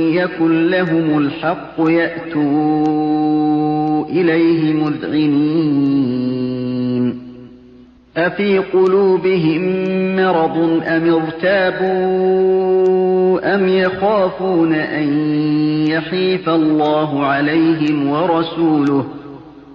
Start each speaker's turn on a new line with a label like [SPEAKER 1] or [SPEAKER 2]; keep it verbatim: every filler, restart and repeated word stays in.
[SPEAKER 1] يكن لهم الحق يأتوا إليه مذعنين أفي قلوبهم مرض أم ارتابوا أم يخافون أن يحيف الله عليهم ورسوله